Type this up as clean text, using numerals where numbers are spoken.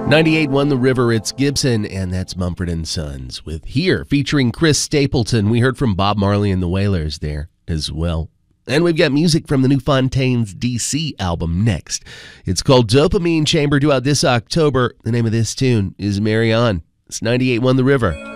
98.1 The River, it's Gibson, and that's Mumford & Sons with Here, featuring Chris Stapleton. We heard from Bob Marley and the Wailers there as well. And we've got music from the new Fontaines DC album next. It's called Dopamine Chamber, due out this October. The name of this tune is Mary On. It's 98.1 The River.